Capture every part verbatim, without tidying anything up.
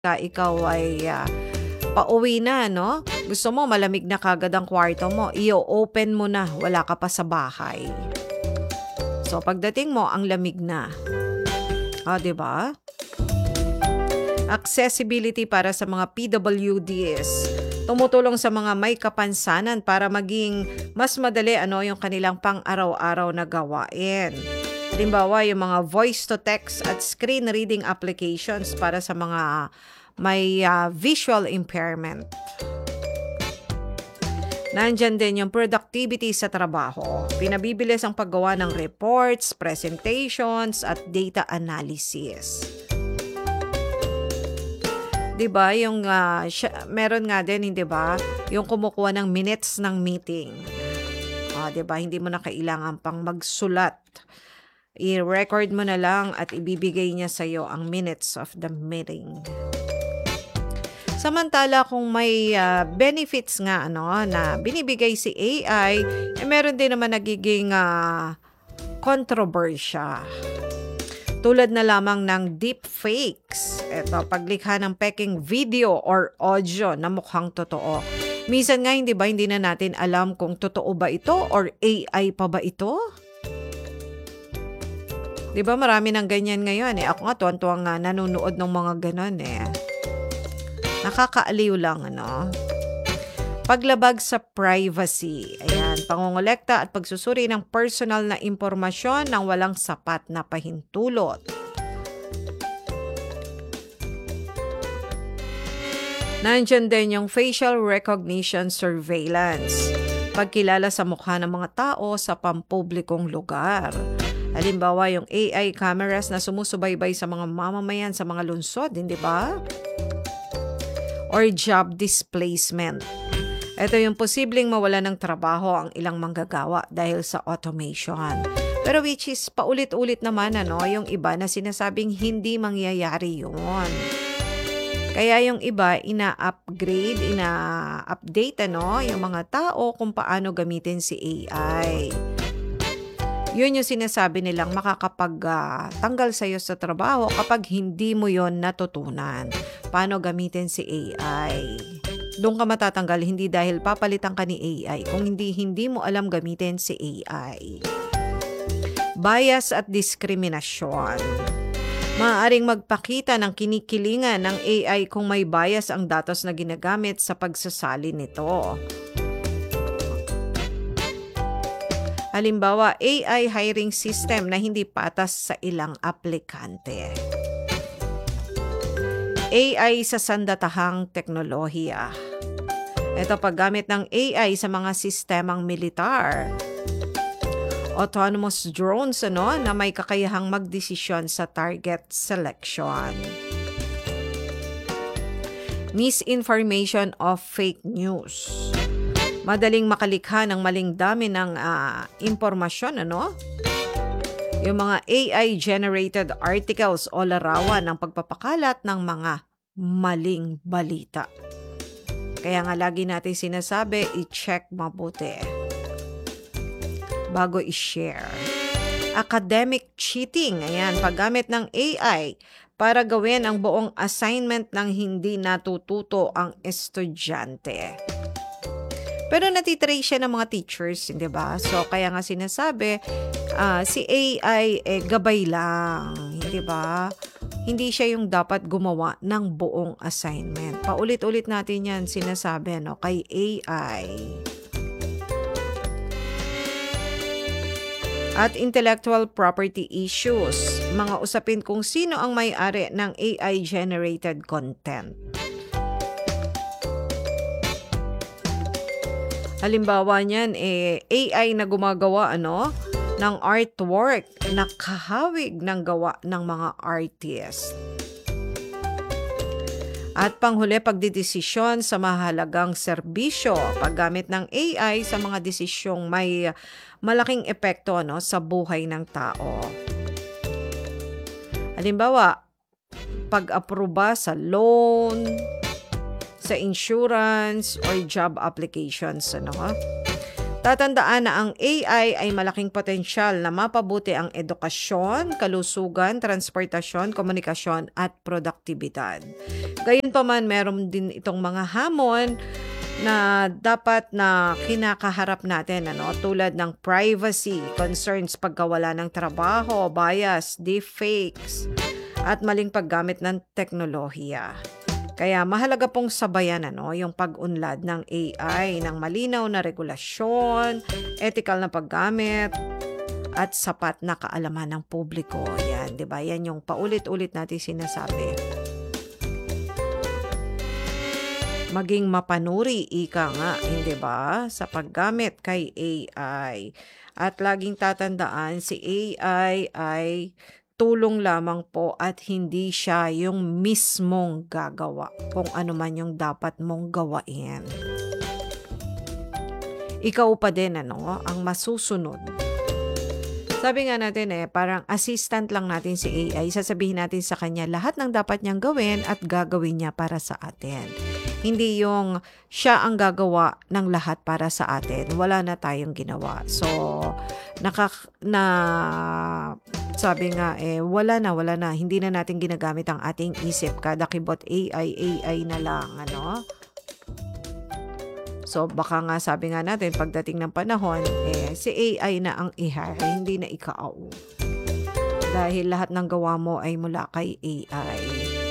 ka ikaw ay ah, pauwi na, no? Gusto mo malamig na kagad ang kwarto mo, i-open mo na, wala ka pa sa bahay. So pagdating mo, ang lamig na. Ah, 'di ba? Accessibility para sa mga P W Ds. Tumutulong sa mga may kapansanan para maging mas madali ano yung kanilang pang-araw-araw na gawain. Halimbawa, yung mga voice-to-text at screen reading applications para sa mga may uh, visual impairment. Nandyan din yung productivity sa trabaho. Pinabibilis ang paggawa ng reports, presentations, at data analysis. Diba, yung uh, siya, meron nga din, hindi ba, yung kumukuha ng minutes ng meeting. Ah, diba, hindi mo na kailangan pang magsulat. I-record mo na lang at ibibigay niya sa'yo ang minutes of the meeting. Samantala kung may uh, benefits nga ano na binibigay si A I, eh, meron din naman nagiging uh, kontrobersya. Tulad na lamang ng deepfakes. Ito, paglikha ng peking video or audio na mukhang totoo. Minsan nga hindi ba hindi na natin alam kung totoo ba ito or A I pa ba ito? Di ba marami ng ganyan ngayon eh. Ako nga tuwan-tuwang nga nanonood ng mga ganon eh. Nakakaaliw lang ano. Paglabag sa privacy. Ayan, pangongolekta at pagsusuri ng personal na impormasyon ng walang sapat na pahintulot. Nandiyan din yung facial recognition surveillance. Pagkilala sa mukha ng mga tao sa pampublikong lugar. Halimbawa, yung A I cameras na sumusubaybay sa mga mamamayan sa mga lungsod, hindi ba? Or job displacement. Ito yung posibleng mawala ng trabaho ang ilang manggagawa dahil sa automation. Pero which is paulit-ulit naman ano, yung iba na sinasabing hindi mangyayari yun. Kaya yung iba ina-upgrade, ina-update ano, yung mga tao kung paano gamitin si A I. Yun yung sinasabi nilang makakapag-tanggal uh, sa'yo sa trabaho kapag hindi mo yon natutunan. Paano gamitin si A I? Doon ka matatanggal, hindi dahil papalitan ka ni A I, kung hindi hindi mo alam gamitin si A I. Bias at diskriminasyon. Maaaring magpakita ng kinikilingan ng A I kung may bias ang datos na ginagamit sa pagsasalin nito. Halimbawa, A I hiring system na hindi patas sa ilang aplikante. A I sa sandatahang teknolohiya. Ito paggamit ng A I sa mga sistemang militar. Autonomous drones ano, na may kakayahang magdesisyon sa target selection. Misinformation of fake news. Madaling makalikha ng maling dami ng uh, impormasyon, ano? Yung mga A I-generated articles o larawan ng pagpapakalat ng mga maling balita. Kaya nga lagi natin sinasabi, i-check mabuti bago i-share. Academic cheating, ayan, paggamit ng A I para gawin ang buong assignment ng hindi natututo ang estudyante. Pero natitrace siya ng mga teachers, hindi ba? So, kaya nga sinasabi, uh, si A I, eh, gabay lang, hindi ba? Hindi siya yung dapat gumawa ng buong assignment. Paulit-ulit natin yan sinasabi, no, kay A I. At intellectual property issues, mga usapin kung sino ang may-ari ng A I-generated content. Halimbawa niyan, eh, A I na gumagawa ano, ng artwork na kahawig ng gawa ng mga artist. At panghuli, pagdidesisyon sa mahalagang serbisyo, paggamit ng A I sa mga desisyong may malaking epekto no, sa buhay ng tao. Halimbawa, pag-aproba sa loan, sa insurance or job applications, ano ha? Tatandaan na ang A I ay malaking potensyal na mapabuti ang edukasyon, kalusugan, transportasyon, komunikasyon at produktibidad. Gayunpaman, meron din itong mga hamon na dapat na kinakaharap natin, ano, tulad ng privacy, concerns pagkawala ng trabaho, bias, deepfakes, at maling paggamit ng teknolohiya. Kaya mahalaga pong sabayan, ano, yung pag-unlad ng A I ng malinaw na regulasyon, ethical na paggamit, at sapat na kaalaman ng publiko. Yan, 'di ba? Yan yung paulit-ulit natin sinasabi. Maging mapanuri, ika nga, hindi ba? Sa paggamit kay A I. At laging tatandaan, si A I ay tulong lamang po at hindi siya yung mismong gagawa kung ano man yung dapat mong gawain. Ikaw pa din, ano, ang masusunod. Sabi nga natin eh, parang assistant lang natin si A I. Sasabihin natin sa kanya lahat ng dapat niyang gawin at gagawin niya para sa atin. Hindi yung siya ang gagawa ng lahat para sa atin. Wala na tayong ginawa. So, naka, na, sabi nga eh, wala na, wala na. Hindi na natin ginagamit ang ating isip. Kada kibot A I, A I na lang, ano? So, baka nga sabi nga natin, pagdating ng panahon, eh, si A I na ang i-hire, hindi na ikaw. Dahil lahat ng gawa mo ay mula kay A I.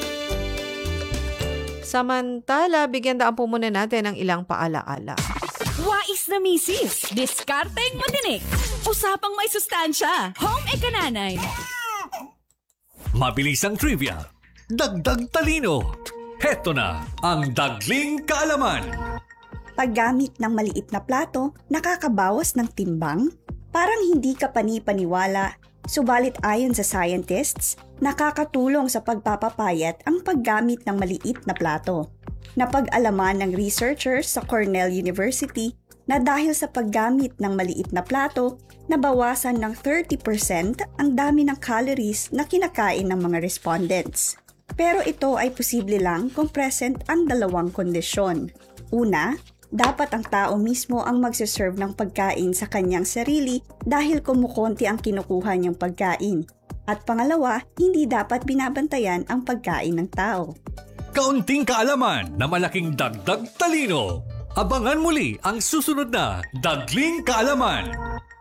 Samantala, bigyan daan po muna natin ng ilang paalaala. Wais na misis, diskarteng matinik, usapang may sustansya, home ekananay. Mabilisang trivia, dagdag talino. Heto na ang Dagling Kaalaman. Paggamit ng maliit na plato, nakakabawas ng timbang? Parang hindi ka pani-paniwala. Subalit ayon sa scientists, nakakatulong sa pagpapapayat ang paggamit ng maliit na plato. Napag-alaman ng researchers sa Cornell University na dahil sa paggamit ng maliit na plato, nabawasan ng thirty percent ang dami ng calories na kinakain ng mga respondents. Pero ito ay posible lang kung present ang dalawang kondisyon. Una, dapat ang tao mismo ang magsiserve ng pagkain sa kanyang sarili dahil kumukonti ang kinukuha niyang pagkain. At pangalawa, hindi dapat binabantayan ang pagkain ng tao. Kaunting kaalaman na malaking dagdag talino. Abangan muli ang susunod na Dagling Kaalaman.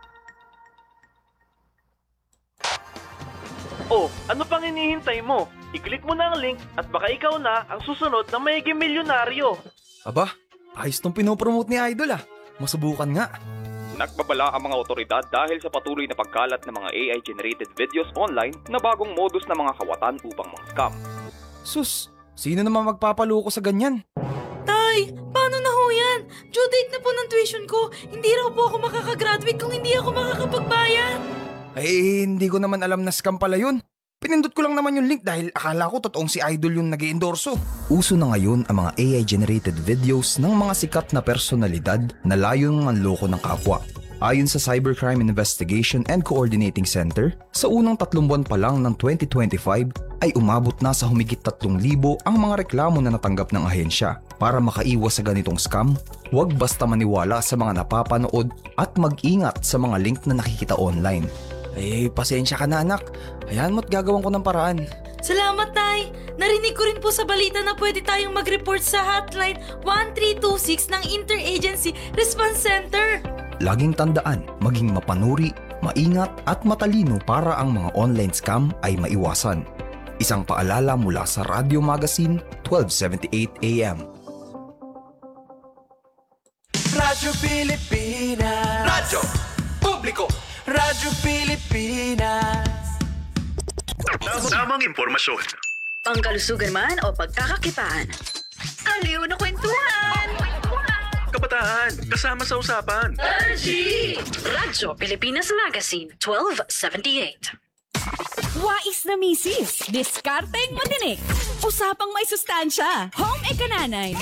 Oh, ano pang hinihintay mo? I-click mo na ang link at baka ikaw na ang susunod na magiging milyonaryo. Aba, ayos tong pinopromote ni Idol ah. Masubukan nga. Nagbabala ang mga otoridad dahil sa patuloy na pagkalat ng mga A I-generated videos online na bagong modus ng mga kawatan upang mang-scam. Sus, sino naman magpapaloko sa ganyan? Tay, paano na ho yan? Due date na po ng tuition ko. Hindi raw po ako makakagraduate kung hindi ako makakapagbayad. Ay, hindi ko naman alam na scam pala yun. Pinindot ko lang naman yung link dahil akala ko totoong si Idol yung nag-i-endorso. Uso na ngayon ang mga A I-generated videos ng mga sikat na personalidad na layong manloko ng kapwa. Ayon sa Cybercrime Investigation and Coordinating Center, sa unang tatlong buwan pa lang ng twenty twenty-five ay umabot na sa humigit tatlong libo ang mga reklamo na natanggap ng ahensya. Para makaiwas sa ganitong scam, huwag basta maniwala sa mga napapanood at mag-ingat sa mga link na nakikita online. Eh, pasensya ka na anak. Hayaan mo't gagawin ko ng paraan. Salamat, Tay. Narinig ko rin po sa balita na pwede tayong mag-report sa hotline one three two six ng Interagency Response Center. Laging tandaan, maging mapanuri, maingat at matalino para ang mga online scam ay maiwasan. Isang paalala mula sa Radio Magazine, twelve seventy-eight A M. Radyo Pilipinas. Radyo Publiko. Radyo Pilipinas. Tamang impormasyon. Pangkalusugan man o pagkakakitaan. Aliw na kwentuhan! Kabataan, kasama sa usapan. R G! Radyo Pilipinas Magazine, twelve seventy-eight. Wais na misis, diskarteng matinik, usapang may sustansya, home ekananay.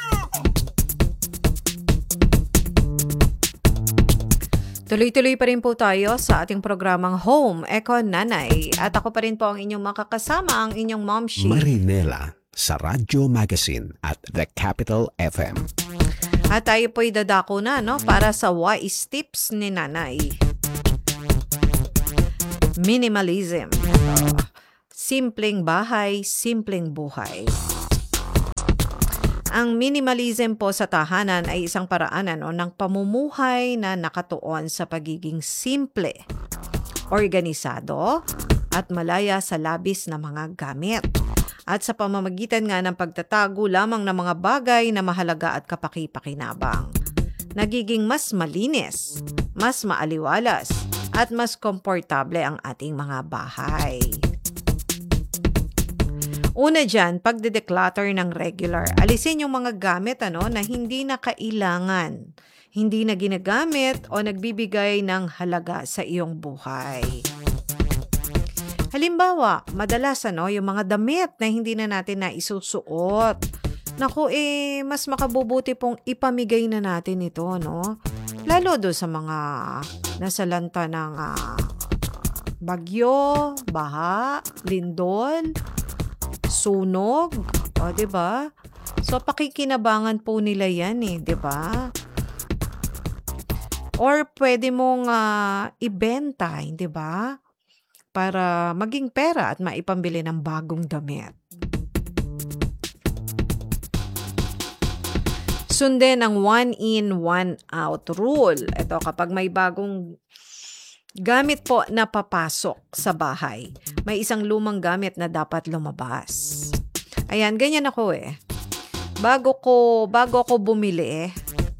Tuloy-tuloy pa rin po tayo sa ating programang Home Eko Nanay. At ako pa rin po ang inyong makakasama, ang inyong Momshi Marinela sa Radyo Magazine at The Capital F M. At tayo po'y dadako na, no? Para sa wise tips ni Nanay. Minimalism. Ito. Simpleng bahay, simpleng buhay. Ang minimalism po sa tahanan ay isang paraan ano, ng pamumuhay na nakatuon sa pagiging simple, organisado, at malaya sa labis na mga gamit. At sa pamamagitan nga ng pagtatago lamang ng mga bagay na mahalaga at kapaki-pakinabang. Nagiging mas malinis, mas maaliwalas, at mas komportable ang ating mga bahay. Una dyan, pagde-declutter ng regular. Alisin yung mga gamit ano, na hindi na kailangan, hindi na ginagamit o nagbibigay ng halaga sa iyong buhay. Halimbawa, madalas ano, yung mga damit na hindi na natin na isusuot. Naku eh, mas makabubuti pong ipamigay na natin ito, no? Lalo do sa mga nasalanta ng uh, bagyo, baha, lindol, sunog, o, diba? So, pakikinabangan po nila yan eh, diba? Or pwede mong uh, ibenta, diba? Para maging pera at maipambili ng bagong damit. Sundin ang one in, one out rule. Ito, kapag may bagong gamit po na papasok sa bahay, may isang lumang gamit na dapat lumabas. Ayan, ganyan ako eh. Bago ko, bago ko bumili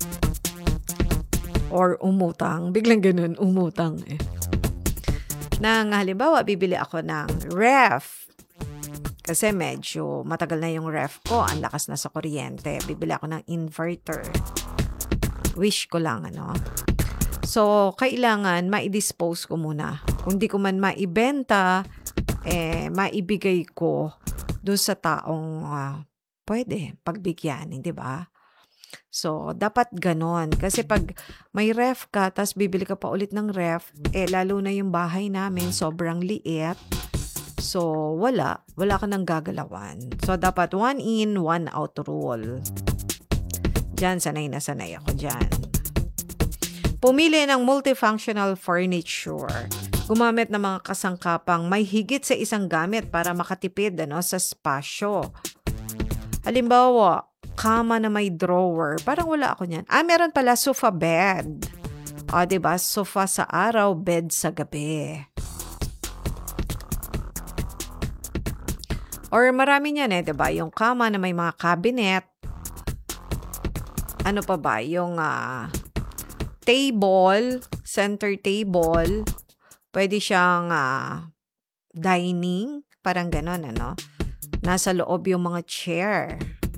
or umutang, biglang ganun, umutang eh. Nang halimbawa, bibili ako ng ref. Kasi medyo matagal na yung ref ko, ang lakas na sa kuryente. Bibili ako ng inverter. Wish ko lang, ano. So, kailangan ma-dispose ko muna. Kung di ko man maibenta, eh, maibigay ko doon sa taong uh, pwede pagbigyan, di ba? So, dapat ganon. Kasi pag may ref ka, tas bibili ka pa ulit ng ref, eh, lalo na yung bahay namin, sobrang liit. So, wala. Wala ka nang gagalawan. So, dapat one in, one out rule. Diyan, sanay na sanay ako dyan. Pumili ng multifunctional furniture. Gumamit ng mga kasangkapang may higit sa isang gamit para makatipid ano, sa spasyo. Halimbawa, kama na may drawer. Parang wala ako niyan. Ah, meron pala sofa bed. O, diba? Sofa sa araw, bed sa gabi. Or marami niyan eh, diba? Yung kama na may mga cabinet. Ano pa ba? Yung uh, table, center table. Pwede siyang uh, dining. Parang ganon, ano? Nasa loob yung mga chair.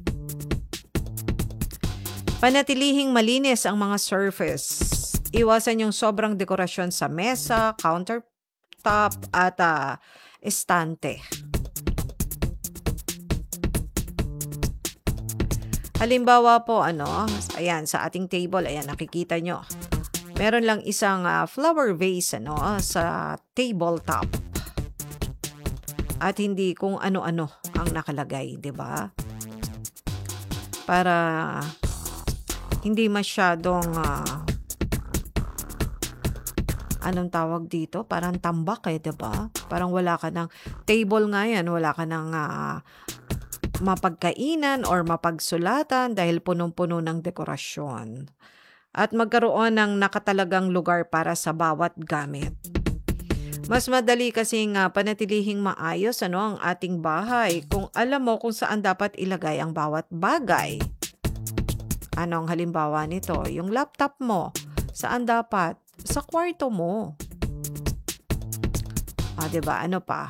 Panatilihing malinis ang mga surface. Iwasan yung sobrang dekorasyon sa mesa, countertop, at uh, estante. Halimbawa po, ano, ayan, sa ating table, ayan, nakikita nyo. Meron lang isang uh, flower vase, ano, sa tabletop. At hindi kung ano-ano ang nakalagay, di ba? Para hindi masyadong, uh, anong tawag dito? Parang tambak eh, di ba? Parang wala ka ng, table nga yan, wala ka ng, uh, mapagkainan or mapagsulatan dahil punong-puno ng dekorasyon. At magkaroon ng nakatalagang lugar para sa bawat gamit. Mas madali kasing uh, panatilihing maayos ano, ang ating bahay kung alam mo kung saan dapat ilagay ang bawat bagay. Anong halimbawa nito? Yung laptop mo, saan dapat? Sa kwarto mo. Ah, diba? Ano pa?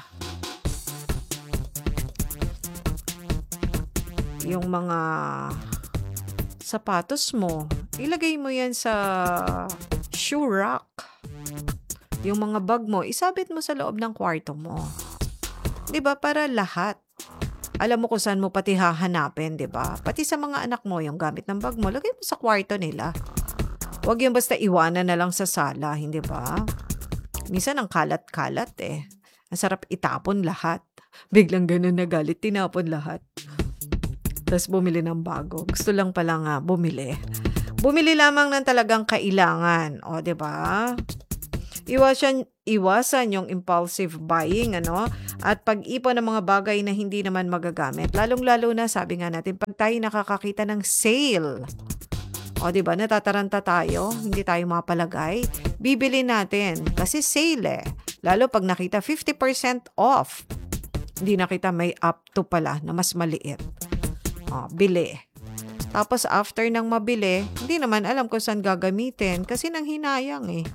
Yung mga sapatos mo, ilagay mo yan sa shoe rack. Yung mga bag mo, isabit mo sa loob ng kwarto mo. Diba? Para lahat. Alam mo kung saan mo pati hahanapin, diba? Pati sa mga anak mo, yung gamit ng bag mo, lagay mo sa kwarto nila. Huwag yung basta iwanan na lang sa sala, hindi ba? Minsan ang kalat-kalat eh. Ang sarap itapon lahat. Biglang ganun na galit, tinapon lahat. Tapos bumili ng bago. Gusto lang pala nga bumili. Bumili lamang ng talagang kailangan. O, diba? Iwasan, iwasan yung impulsive buying, ano? At pag-ipon ng mga bagay na hindi naman magagamit. Lalong-lalo na, sabi nga natin, pag tayo nakakakita ng sale. O, diba? Natataranta tayo, hindi tayo mapalagay. Bibili natin kasi sale eh. Lalo pag nakita fifty percent off. Hindi nakita may up to pala na mas maliit. O, bili. Tapos after nang mabili, hindi naman alam kung saan gagamitin kasi nang hinayang eh.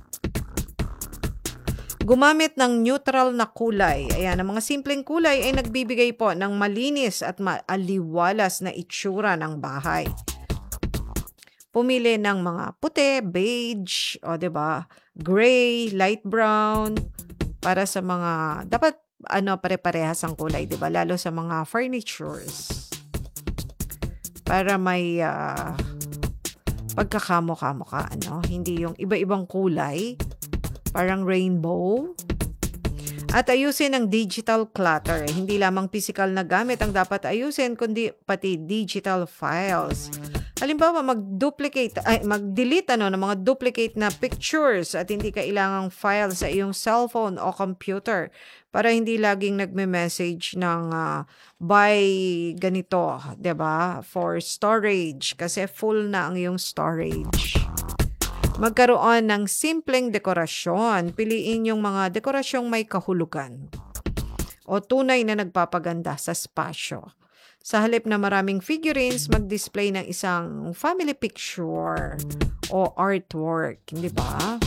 Gumamit ng neutral na kulay. Ayan, ang mga simpleng kulay ay nagbibigay po ng malinis at maaliwalas na itsura ng bahay. Pumili ng mga puti, beige, o diba, gray, light brown, para sa mga, dapat ano, pare-parehas ang kulay, diba? Lalo sa mga furnitures. Para may uh, pagkakamo-kamo ka, ano? Hindi yung iba-ibang kulay, parang rainbow. At ayusin ang digital clutter. Hindi lamang physical na gamit ang dapat ayusin, kundi pati digital files. Halimbawa, mag-duplicate, ay, mag-delete ano, ng mga duplicate na pictures at hindi kailangang file sa iyong cellphone o computer para hindi laging nagme-message ng uh, buy ganito, diba? For storage, kasi full na ang iyong storage. Magkaroon ng simpleng dekorasyon. Piliin yung mga dekorasyong may kahulugan o tunay na nagpapaganda sa spasyo. Sa halip na maraming figurines, mag-display ng isang family picture o artwork, hindi ba?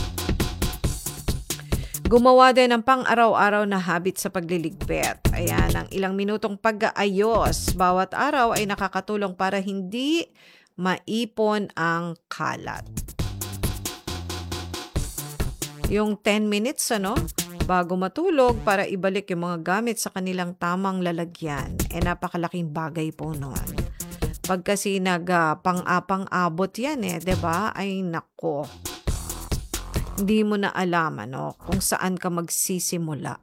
Gumawa din ng pang-araw-araw na habit sa pagliligpit. Ayan, ang ilang minutong pag-aayos bawat araw ay nakakatulong para hindi maipon ang kalat. Yung ten minutes, ano, bago matulog para ibalik yung mga gamit sa kanilang tamang lalagyan. Eh, napakalaking bagay po noon. Pag kasi nag uh, pang-apang-abot yan eh, diba? Ay, nako. Hindi mo na alam, ano, kung saan ka magsisimula.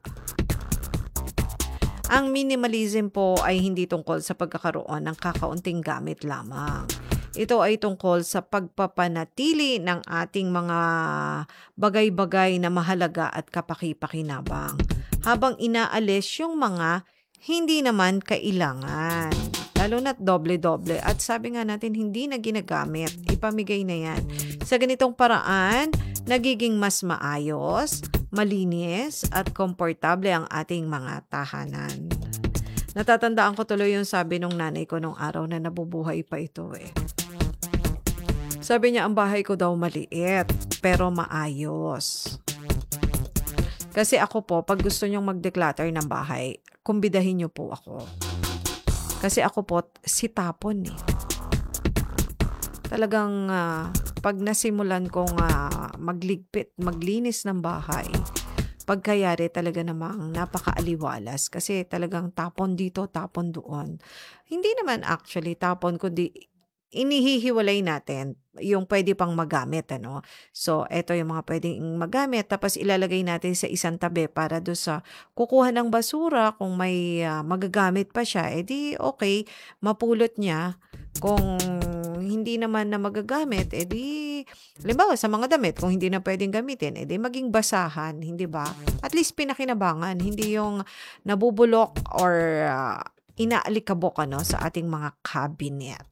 Ang minimalism po ay hindi tungkol sa pagkakaroon ng kakaunting gamit lamang. Ito ay tungkol sa pagpapanatili ng ating mga bagay-bagay na mahalaga at kapaki-pakinabang habang inaalis yung mga hindi naman kailangan. Lalo na't doble-doble. At sabi nga natin, hindi na ginagamit. Ipamigay na yan. Sa ganitong paraan, nagiging mas maayos, malinis, at komportable ang ating mga tahanan. Natatandaan ko tuloy yung sabi nung nanay ko nung araw na nabubuhay pa ito eh. Sabi niya, ang bahay ko daw maliit, pero maayos. Kasi ako po, pag gusto nyong mag-declutter ng bahay, kumbidahin niyo po ako. Kasi ako po, si tapon eh. Talagang uh, pag nasimulan kong uh, magligpit, maglinis ng bahay, pagkayari talaga namang napakaaliwalas kasi talagang tapon dito, tapon doon. Hindi naman actually tapon, kundi inihihiwalay natin yung pwede pang magamit, ano. So, eto yung mga pwedeng magamit, tapos ilalagay natin sa isang tabi para do sa kukuha ng basura, kung may uh, magagamit pa siya, edi okay, mapulot niya. Kung hindi naman na magagamit, edi, halimbawa sa mga damit, kung hindi na pwedeng gamitin, edi maging basahan, hindi ba? At least pinakinabangan, hindi yung nabubulok or uh, inaalikabok, ano, sa ating mga cabinet.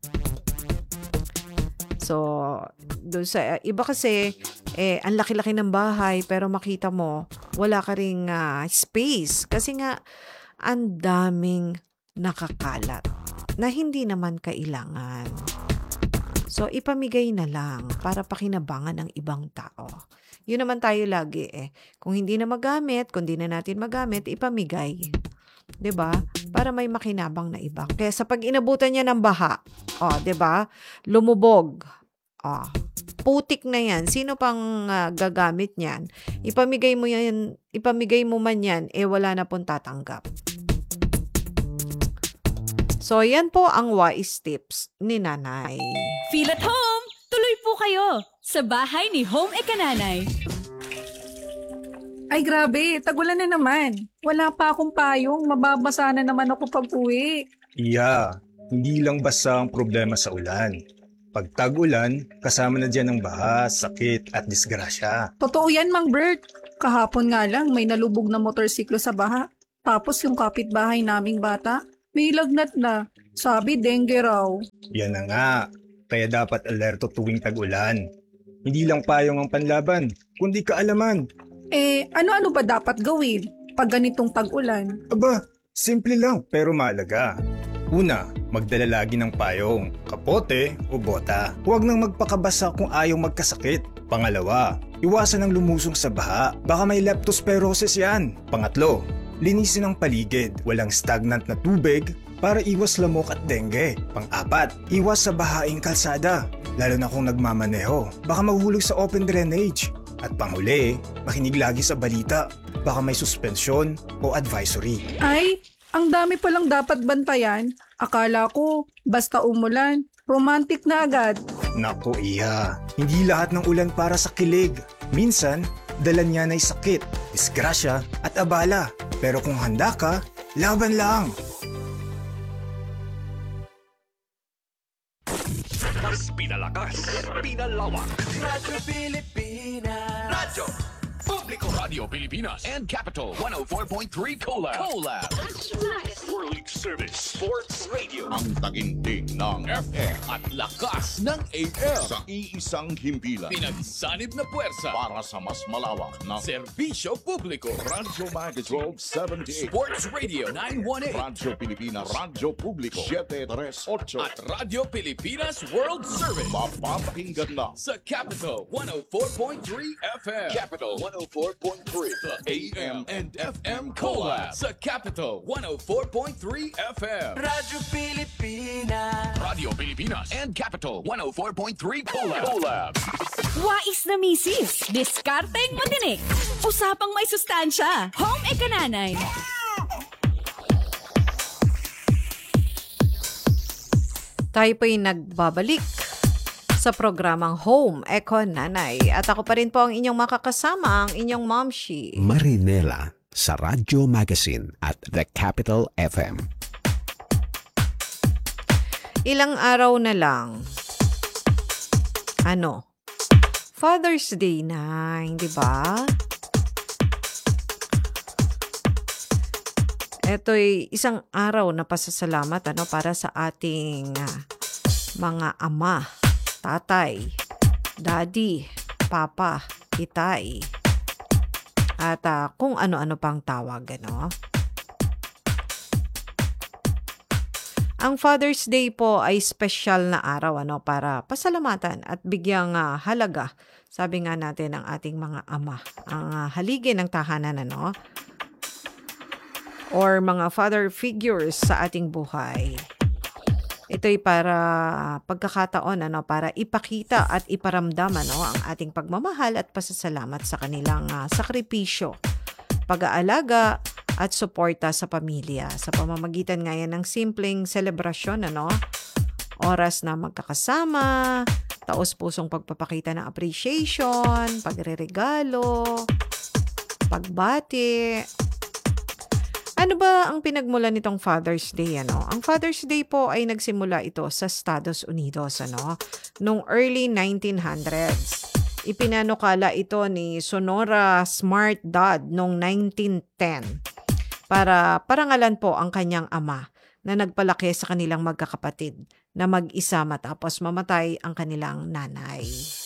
So, doon sa iba kasi, eh, ang laki-laki ng bahay, pero makita mo, wala ka ring uh, space. Kasi nga, ang daming nakakalat na hindi naman kailangan. So, ipamigay na lang para pakinabangan ng ibang tao. Yun naman tayo lagi eh. Kung hindi na magamit, kung hindi na natin magamit, ipamigay. 'Di ba? Para may makinabang na iba. Kaya sa pag inabutan niya ng baha, oh, 'di ba? Lumubog. Oh, putik na 'yan. Sino pang uh, gagamit niyan? Ipamigay mo 'yan, ipamigay mo man 'yan, eh wala na pong tatanggap. So, yan po ang wise tips ni Nanay. Feel at home! Tuloy po kayo sa bahay ni Home Ekananay. Ay grabe, tagulan na naman. Wala pa akong payong, mababasa na naman ako pag uwi. Iya, hindi lang basta ang problema sa ulan. Pag tag-ulan, kasama na dyan ang baha, sakit at disgrasya. Totoo yan, Mang Bert. Kahapon nga lang may nalubog na motorsiklo sa baha. Tapos yung kapitbahay naming bata, may lagnat na. Sabi, dengue raw. Yan na nga. Kaya dapat alerto tuwing tag-ulan. Hindi lang payong ang panlaban, kundi kaalaman. Eh, ano-ano ba dapat gawin pag ganitong tag-ulan? Aba, simple lang pero mahalaga. Una, magdala lagi ng payong, kapote o bota. Huwag nang magpakabasa kung ayaw magkasakit. Pangalawa, iwasan ang lumusong sa baha. Baka may leptospirosis yan. Pangatlo, linisin ang paligid. Walang stagnant na tubig para iwas lamok at dengue. Pang-apat, iwas sa bahaing kalsada. Lalo na kung nagmamaneho. Baka mahulog sa open drainage. At panghuli, makinig lagi sa balita. Baka may suspensyon o advisory. Ay, ang dami palang dapat bantayan. Akala ko, basta umulan, romantic na agad. Naku iya, hindi lahat ng ulan para sa kilig. Minsan, dala niyan ay sakit, disgrasya at abala. Pero kung handa ka, laban lang. Mas pinalakas, pinalawak. Radyo Pilipinas. Radyo Publiko. Radio Pilipinas and Capital one oh four point three Collab. Collab. World Service Sports Radio. Ang taginting ng F M at lakas ng A M. sa iisang himpilan Pinagsanib na puwersa para sa mas malawak na Serbisyo Publiko. Radyo Magazine twelve seventy-eight, Sports Radio nine one eight Radyo Pilipinas, Radyo Publiko seven thirty-eight, at Radio Pilipinas World Service mapapakinggan na sa Capital one oh four point three F M. Capital one oh four point three. The A M and F M Collab sa Capital one oh four point three F M. Radyo Pilipinas. Radio Pilipinas and Capital one oh four point three Collab. Collab. Wais na misis, diskarteng matinik. Usapang may sustansya. Home Ekananay. Tayo po'y nagbabalik sa programang Home Eco Nanay. At ako pa rin po ang inyong makakasama, ang inyong momshi, Marinela, sa Radyo Magazine at The Capital F M. Ilang araw na lang. Ano? Father's Day na, hindi ba? Ito'y isang araw na pasasalamat ano, para sa ating uh, mga ama, tatay, daddy, papa, itay, at uh, kung ano-ano pang tawag, ano. Ang Father's Day po ay special na araw ano, para pasalamatan at bigyang uh, halaga, sabi nga natin, ng ating mga ama, ang uh, haligi ng tahanan, ano, or mga father figures sa ating buhay. Ito'y para pagkakataon ano, para ipakita at iparamdam ano, ang ating pagmamahal at pasasalamat sa kanilang uh, sakripisyo, pag-aalaga at suporta sa pamilya. Sa pamamagitan ngayon ng simpleng selebrasyon, ano, oras na magkakasama, taos-pusong pagpapakita ng appreciation, pagreregalo, pagbati. Ano ba ang pinagmulan nitong Father's Day, ano? Ang Father's Day po ay nagsimula ito sa Estados Unidos, ano, noong early nineteen hundreds. Ipinanukala ito ni Sonora Smart Dodd noong nineteen ten para parangalan po ang kanyang ama na nagpalaki sa kanilang magkakapatid na mag-isa matapos mamatay ang kanilang nanay.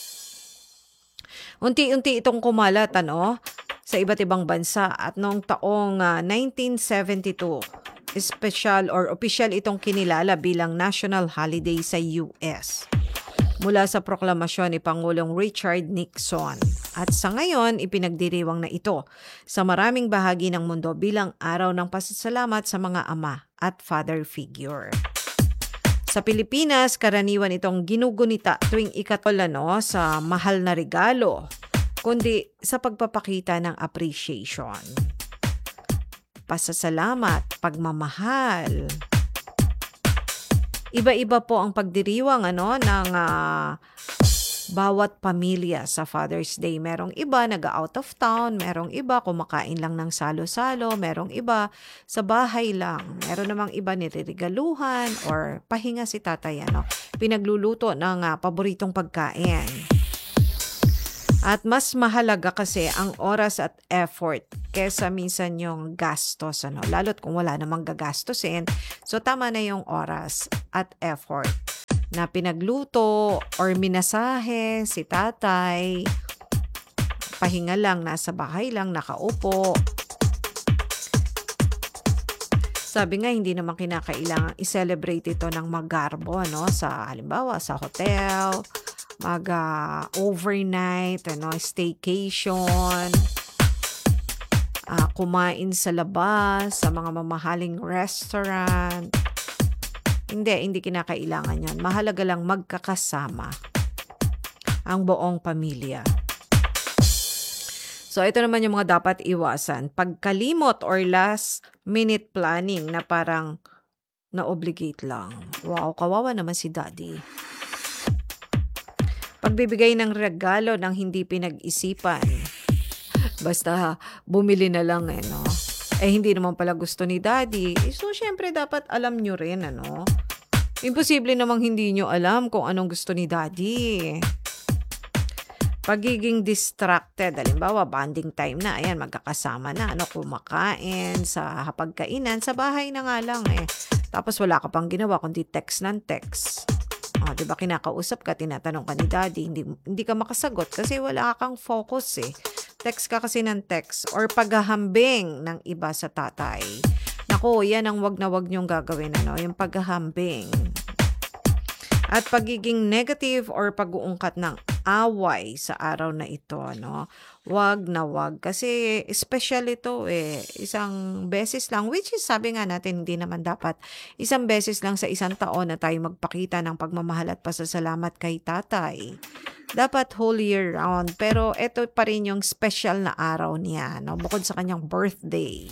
Unti-unti itong kumalat, ano, sa iba't ibang bansa at noong taong uh, nineteen seventy-two, special or official itong kinilala bilang national holiday sa U S mula sa proklamasyon ni Pangulong Richard Nixon. At sa ngayon, ipinagdiriwang na ito sa maraming bahagi ng mundo bilang araw ng pasasalamat sa mga ama at father figure. Sa Pilipinas, karaniwan itong ginugunita tuwing ikatol, ano, sa mahal na regalo, kundi sa pagpapakita ng appreciation, pasasalamat, pagmamahal. Iba-iba po ang pagdiriwang ano, ng uh, bawat pamilya sa Father's Day. Merong iba nag-out of town, merong iba kumakain lang ng salo-salo, merong iba sa bahay lang, meron namang iba niririgaluhan or pahinga si tatay, ano, pinagluluto ng uh, paboritong pagkain. At mas mahalaga kasi ang oras at effort kesa minsan yung gastos, ano, lalo't kung wala namang gagastosin. So tama na yung oras at effort na pinagluto or minasahe si tatay, pahinga lang, nasa bahay lang, nakaupo. Sabi nga, hindi naman kinakailangan i-celebrate ito ng magarbo, no? Sa, halimbawa, sa hotel, mag-overnight, uh, ano, staycation, uh, kumain sa labas, sa mga mamahaling restaurant. Hindi, hindi kinakailangan yan. Mahalaga lang magkakasama ang buong pamilya. So, ito naman yung mga dapat iwasan. Pagkalimot or last minute planning na parang na-obligate lang. Wow, kawawa naman si daddy. Pagbibigay ng regalo ng hindi pinag-isipan. Basta bumili na lang, eh, no? Eh, hindi naman pala gusto ni daddy. So, syempre, dapat alam nyo rin, ano? Imposible namang hindi nyo alam kung anong gusto ni daddy. Pagiging distracted, halimbawa, bonding time na, ayan, magkakasama na, ano, kumakain, sa hapagkainan, sa bahay na nga lang, eh. Tapos, wala ka pang ginawa, kundi text ng text. O, diba, kinakausap ka, tinatanong ka ni daddy, hindi, hindi ka makasagot kasi wala kang focus, eh. Text ka kasi ng text or paghahambing ng iba sa tatay. Naku, yan ang wag na wag niyong gagawin, ano, yung paghahambing. At pagiging negative or pag-uungkat ng away sa araw na ito, ano, wag na wag. Kasi special ito, eh. Isang beses lang, which is sabi nga natin, hindi naman dapat isang beses lang sa isang taon na tayo magpakita ng pagmamahal at pasasalamat kay tatay. Dapat whole year round. Pero ito pa rin yung special na araw niya, no? Bukod sa kanyang birthday.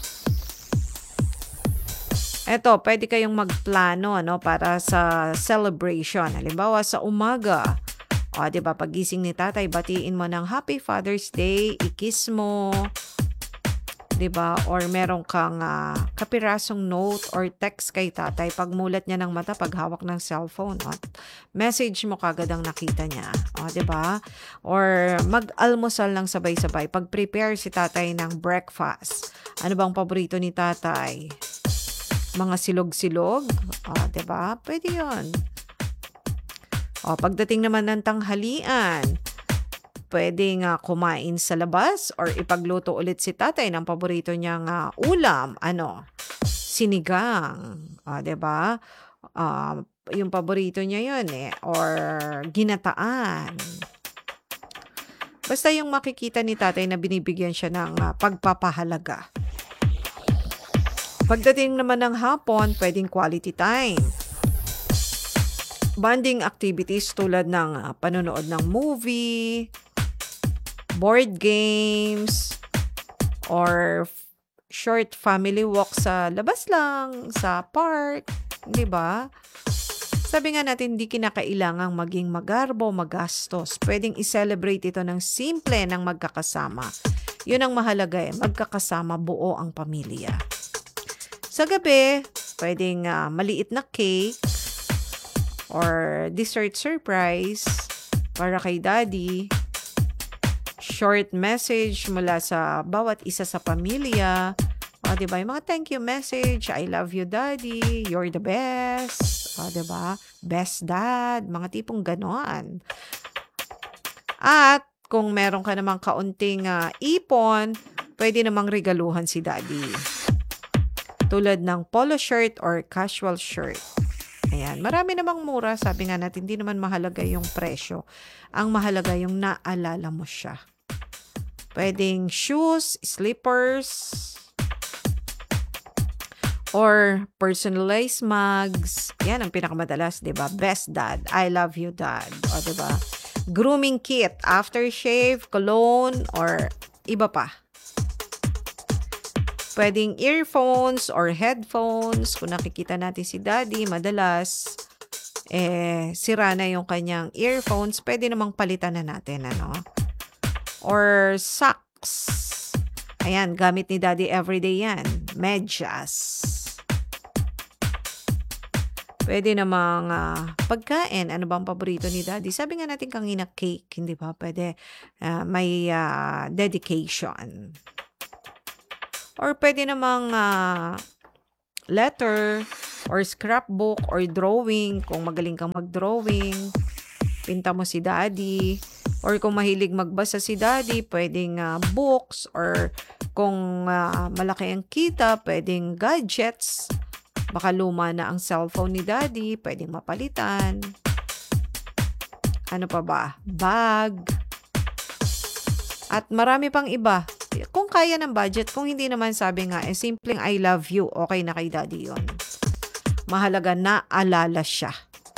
Ito, pwede kayong magplano, ano, para sa celebration. Halimbawa, sa umaga. O, diba, pagising ni tatay, batiin mo ng Happy Father's Day, ikis mo. Diba? Or meron kang uh, kapirasong note or text kay tatay. Pagmulat niya ng mata, paghawak ng cellphone. O, message mo kagad ang nakita niya. O, diba? Or mag-almusal lang sabay-sabay. Pag-prepare si tatay ng breakfast. Ano bang paborito ni tatay? Mga silog-silog. O, diba? Pwede yun. O, pagdating naman ng tanghalian, pwedeng uh, kumain sa labas or ipagluto ulit si tatay ng paborito niyang uh, ulam. Ano? Sinigang. O, diba? Uh, yung paborito niya yun, eh. Or ginataan. Basta yung makikita ni tatay na binibigyan siya ng uh, pagpapahalaga. Pagdating naman ng hapon, pwedeng quality time. Bonding activities tulad ng uh, panonood ng movie, board games, or f- short family walk sa labas lang, sa park, di ba? Sabi nga natin, hindi kinakailangang maging magarbo, magastos. Pwedeng i-celebrate ito ng simple ng magkakasama. Yun ang mahalaga, eh, magkakasama, buo ang pamilya. Sa gabi, pwedeng uh, maliit na cake or dessert surprise para kay daddy. Short message mula sa bawat isa sa pamilya. O, diba? Yung mga thank you message. I love you, daddy. You're the best. O, diba? Best dad. Mga tipong gano'n. At kung meron ka namang kaunting uh, ipon, pwede namang regaluhan si daddy. Tulad ng polo shirt or casual shirt. Ayan, marami namang mura. Sabi nga natin, hindi naman mahalaga yung presyo. Ang mahalaga yung naalala mo siya. Pwedeng shoes, slippers, or personalized mugs. Yan ang pinakamadalas, diba? Best dad. I love you, dad. O, diba? Grooming kit, aftershave, cologne, or iba pa. Pwedeng earphones or headphones. Kung nakikita natin si daddy, madalas, eh, sira na yung kanyang earphones, pwede namang palitan na natin, ano? Or socks. Ayan, gamit ni Daddy everyday yan. Medyas. Pwede namang uh, pagkain. Ano bang paborito ni Daddy? Sabi nga natin kanina cake, hindi ba? Pwede uh, may uh, dedication. Or pwede namang uh, letter or scrapbook or drawing. Kung magaling kang mag-drawing, pinta mo si Daddy. Or kung mahilig magbasa si Daddy, pwedeng uh, books. Or kung uh, malaki ang kita, pwedeng gadgets. Baka luma na ang cellphone ni Daddy, pwedeng mapalitan. Ano pa ba? Bag. At marami pang iba. Kung kaya ng budget, kung hindi naman sabi nga, eh, simpleng I love you, okay na kay Daddy yon. Mahalaga na alala siya.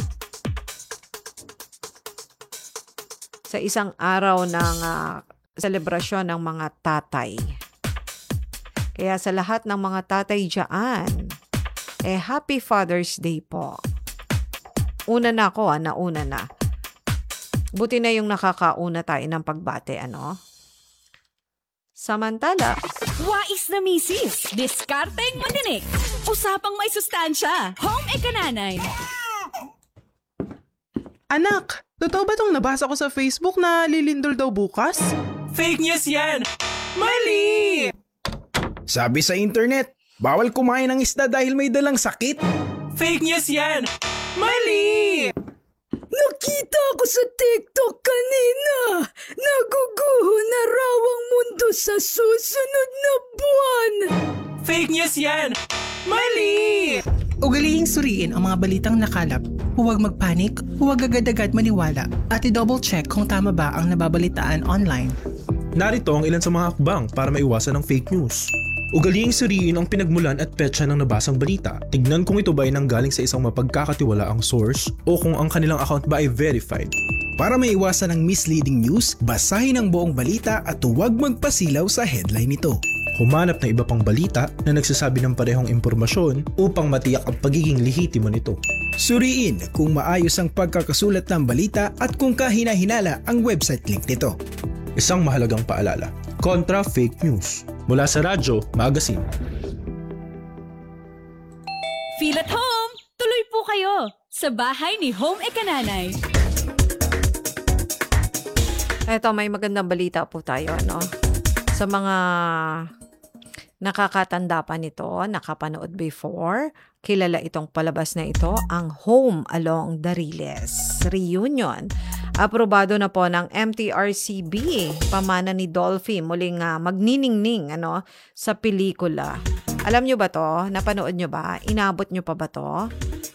Sa isang araw ng uh, selebrasyon ng mga tatay. Kaya sa lahat ng mga tatay dyan, eh, Happy Father's Day po. Una na ako, ah, nauna na. Buti na yung nakakauna tayo ng pagbate, ano? Samantala, wais na misis, diskarteng matinik, usapang may sustansya, home ekananay. Anak, totoo ba tong nabasa ko sa Facebook na lilindol daw bukas? Fake news yan! Mali! Sabi sa internet, bawal kumain ng isda dahil may dalang sakit. Fake news yan! Mali! Nakita ko sa TikTok kanina. Naguguho na raw ang mundo sa susunod na buwan. Fake news yan! Mali! Ugalihing suriin ang mga balitang nakalap. Huwag magpanik, huwag agad-agad maniwala, at i-double check kung tama ba ang nababalitaan online. Narito ang ilan sa mga hakbang para maiwasan ang fake news. Ugalihing suriin ang pinagmulan at petsa ng nabasang balita. Tignan kung ito ba ay nanggaling sa isang mapagkakatiwalaang source o kung ang kanilang account ba ay verified. Para maiwasan ang misleading news, basahin ang buong balita at huwag magpasilaw sa headline nito. Humanap ng iba pang balita na nagsasabi ng parehong impormasyon upang matiyak ang pagiging lehitimo nito. Suriin kung maayos ang pagkakasulat ng balita at kung kahina-hinala ang website link nito. Isang mahalagang paalala, kontra fake news. Mula sa Radyo Magazine. Feel at home! Tuloy po kayo sa bahay ni Home Ekananay. Eto, may magandang balita po tayo, no? Sa mga nakakatanda pa nito, nakapanood before, kilala itong palabas na ito, ang Home Along the Riles Reunion. Aprobado na po ng M T R C B, pamana ni Dolphy, muling uh, magniningning ano, sa pelikula. Alam nyo ba to? Napanood nyo ba? Inabot nyo pa ba to?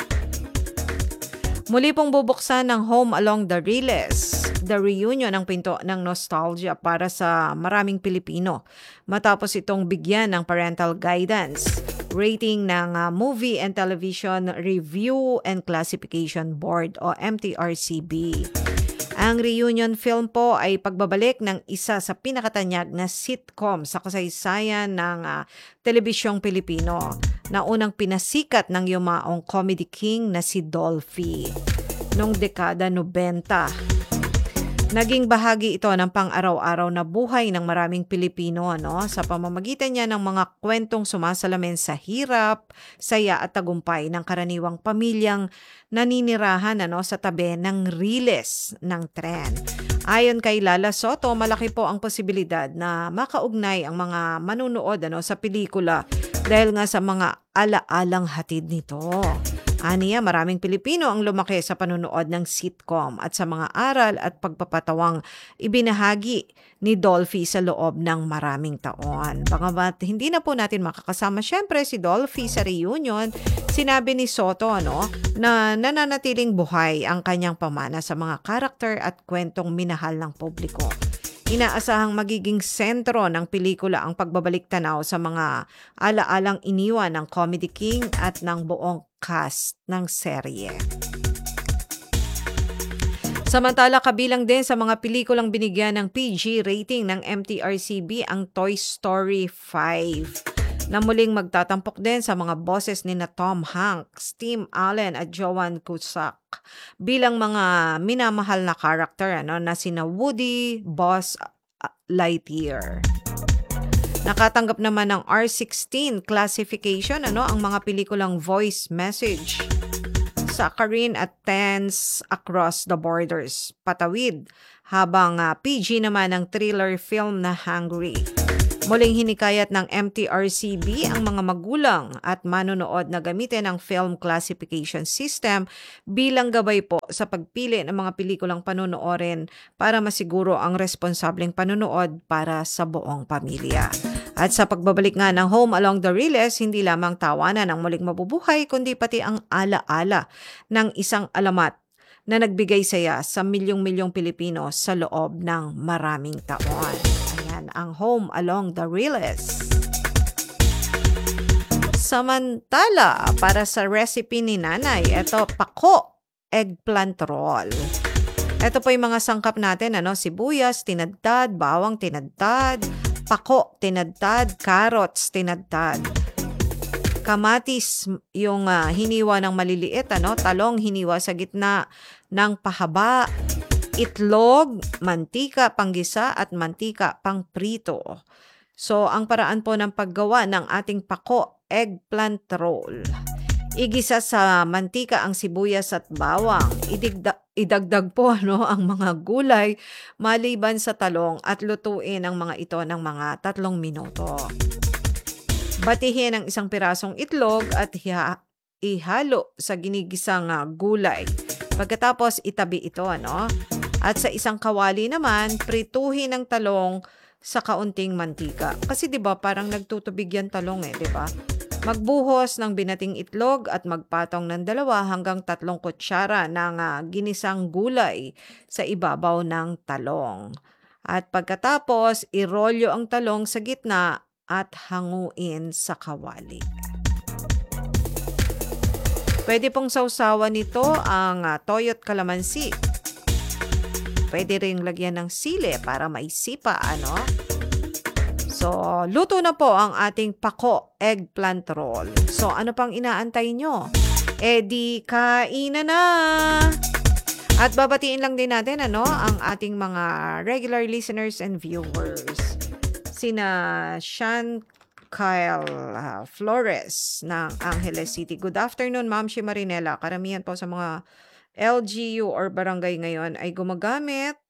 Muli pong bubuksan ng Home Along the Riles, the reunion ng pinto ng nostalgia para sa maraming Pilipino. Matapos itong bigyan ng parental guidance, rating ng uh, Movie and Television Review and Classification Board o M T R C B. Ang reunion film po ay pagbabalik ng isa sa pinakatanyag na sitcom sa kasaysayan ng uh, telebisyong Pilipino na unang pinasikat ng yumaong comedy king na si Dolphy noong dekada nobenta. Naging bahagi ito ng pang-araw-araw na buhay ng maraming Pilipino, ano, sa pamamagitan niya ng mga kwentong sumasalamin sa hirap, saya at tagumpay ng karaniwang pamilyang naninirahan, ano, sa tabi ng riles ng tren. Ayon kay Lala Soto, malaki po ang posibilidad na makaugnay ang mga manunood, ano, sa pelikula dahil nga sa mga ala-alang hatid nito. Aniya, maraming Pilipino ang lumaki sa panunood ng sitcom at sa mga aral at pagpapatawang ibinahagi ni Dolphy sa loob ng maraming taon. Bagamat hindi na po natin makakasama syempre si Dolphy sa reunion, sinabi ni Soto, ano, na nananatiling buhay ang kanyang pamana sa mga karakter at kwentong minahal ng publiko. Inaasahang magiging sentro ng pelikula ang pagbabalik tanaw sa mga ala-alang iniwan ng Comedy King at ng buong cast ng serye. Samantala, kabilang din sa mga pelikulang binigyan ng P G rating ng M T R C B ang Toy Story five. na muling magtatampok din sa mga boses ni na Tom Hanks, Tim Allen at Joan Cusack bilang mga minamahal na karakter ano, na sina Woody, Buzz Lightyear. Nakatanggap naman ng R sixteen classification ano, ang mga pelikulang voice message, saccharine at tense across the borders, patawid, habang uh, P G naman ang thriller film na Hungry. Muling hinikayat ng M T R C B ang mga magulang at manonood na gamitin ang film classification system bilang gabay po sa pagpili ng mga pelikulang panonoorin para masiguro ang responsableng panonood para sa buong pamilya. At sa pagbabalik nga ng Home Along the Riles, hindi lamang tawanan ang muling mabubuhay, kundi pati ang alaala ng isang alamat na nagbigay saya sa milyong-milyong Pilipino sa loob ng maraming taon. Ayan, ang Home Along the Riles. Samantala, para sa recipe ni Nanay, ito, pako, eggplant roll. Ito po yung mga sangkap natin, ano, sibuyas, tinadtad, bawang tinadtad, pako, tinadtad, carrots, tinadtad. Kamatis, yung uh, hiniwa ng maliliit, ano, talong hiniwa sa gitna ng pahaba, itlog, mantika panggisa at mantika pangprito. So, ang paraan po ng paggawa ng ating pako, eggplant roll. Igisa sa mantika ang sibuyas at bawang. Idigda, idagdag po ano, ang mga gulay maliban sa talong at lutuin ang mga ito ng mga tatlong minuto. Batihin ang isang pirasong itlog at iha, ihalo sa ginigisang uh, gulay. Pagkatapos itabi ito, ano? At sa isang kawali naman, prituhin ang talong sa kaunting mantika. Kasi 'di ba parang nagtutubig yan talong eh, 'di ba? Magbuhos ng binating itlog at magpatong ng dalawa hanggang tatlong kutsara ng uh, ginisang gulay sa ibabaw ng talong. At pagkatapos, irolyo ang talong sa gitna at hanguin sa kawali. Pwede pong sausawan nito ang uh, toyo't kalamansi. Pwede ring lagyan ng sili para maisipa, ano? So, luto na po ang ating pako eggplant roll. So, ano pang inaantay nyo? E di kainan na! At babatiin lang din natin, ano, ang ating mga regular listeners and viewers. Sina Sean Kyle uh, Flores ng Angeles City. Good afternoon, Ma'am Shi Marinela. Karamihan po sa mga L G U or barangay ngayon ay gumagamit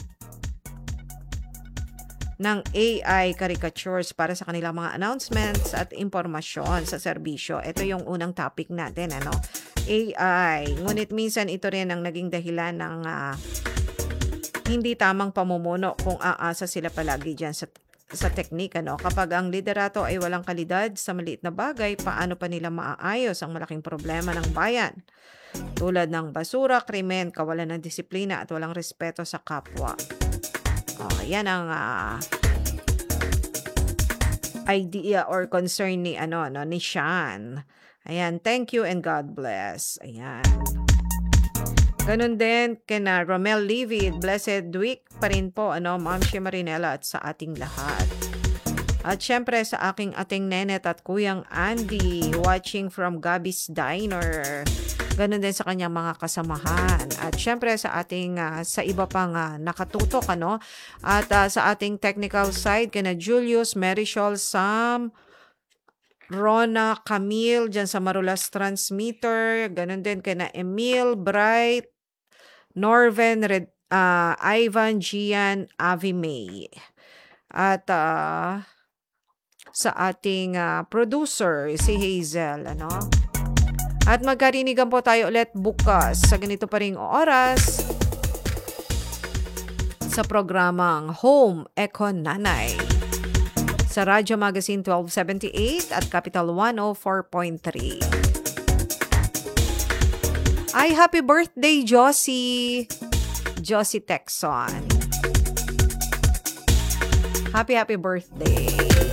ng A I caricatures para sa kanilang mga announcements at impormasyon sa serbisyo. Ito yung unang topic natin, ano? A I. Ngunit minsan ito rin ang naging dahilan ng uh, hindi tamang pamumuno kung aasa sila palagi dyan sa sa teknik, ano? Kapag ang liderato ay walang kalidad sa maliit na bagay, paano pa nila maaayos ang malaking problema ng bayan? Tulad ng basura, krimen, kawalan ng disiplina at walang respeto sa kapwa. Oh, yan ang uh, idea or concern ni ano no ni Sean. Ayan, thank you and God bless. Ayan. Ganun din kina Romel Livid, blessed week pa rin po, ano, Ma'am Shi Marinela at sa ating lahat. At syempre sa aking ating nenet at kuyang Andy, watching from Gabby's Diner. Ganun din sa kanyang mga kasamahan. At syempre sa ating, uh, sa iba pang uh, nakatutok, ano. At uh, sa ating technical side, kina Julius, Marisol, Sam, Rona, Camille, dyan sa Marulas Transmitter. Ganun din kina Emil, Bright, Norven, Red, uh, Ivan, Gian, Avi May. At uh, sa ating uh, producer, si Hazel, ano? At magkarinigan po tayo ulit bukas sa ganito pa ring oras sa programang Home Eco Nanay sa Radyo Magazine twelve seventy-eight at Capital one oh four point three. Ay, happy birthday, Josie! Josie Texon. Happy, happy birthday!